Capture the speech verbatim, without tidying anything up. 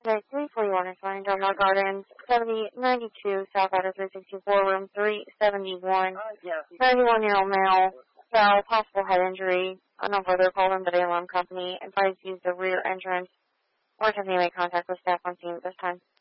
Okay, three forty-one is fine. Del Mar Gardens, seventy ninety-two, South Outer three sixty-four, room three seventy-one. ninety-one-year-old male, fell, possible head injury. Unknown further, called in the alarm company. Advised to use the rear entrance. Or to make contact with staff on scene at this time.